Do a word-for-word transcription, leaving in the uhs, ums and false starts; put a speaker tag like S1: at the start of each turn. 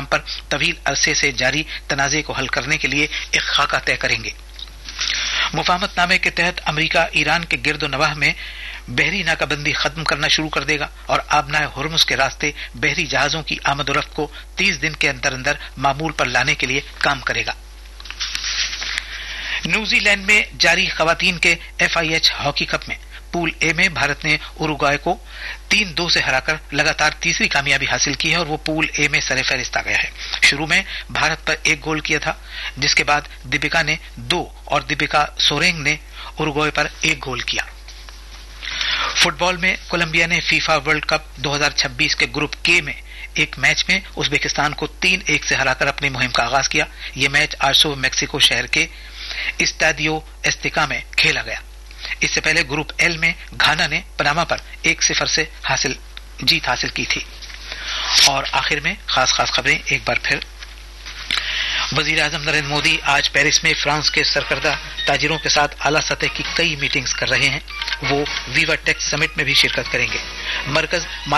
S1: پر طویل عرصے سے جاری تنازع کو حل کرنے کے لیے ایک خاکہ طے کریں گے۔ مفاہمت نامے کے تحت امریکہ ایران کے گرد و نواح میں بحری ناکہ بندی ختم کرنا شروع کر دے گا اور آبنائے ہرمز کے راستے بحری جہازوں کی آمد و رفت کو تیس دن کے اندر اندر معمول پر لانے کے لیے کام کرے گا۔ نیوزی لینڈ میں جاری خواتین کے F I H hockey cup میں پول اے میں بھارت نے اروگوئے کو تین دو سے ہرا کر لگاتار تیسری کامیابی حاصل کی ہے اور وہ پول اے میں سر فہرست آ گیا ہے۔ شروع میں بھارت پر ایک گول کیا تھا، جس کے بعد دیپکا نے دو اور دیپکا سورینگ نے اروگوئے پر ایک گول کیا۔ فٹ بال میں کولمبیا نے فیفا ورلڈ کپ دو ہزار چھبیس کے گروپ کے میں ایک میچ میں ازبکستان کو تین ایک سے ہرا کر اپنی مہم کا آغاز کیا۔ یہ میچ آج صبح میکسیکو شہر کے اسٹیڈیو استقا میں کھیلا گیا۔ اس سے پہلے گروپ ایل میں گھانا نے پاناما پر ایک صفر سے حاصل جیت حاصل کی تھی۔ اور آخر میں خاص خاص خبریں ایک بار پھر۔ وزیر اعظم نریندر مودی آج پیرس میں فرانس کے سرکردہ تاجروں کے ساتھ اعلیٰ سطح کی کئی میٹنگز کر رہے ہیں۔ وہ ویوا ٹیک سمٹ میں بھی شرکت کریں گے۔ مرکز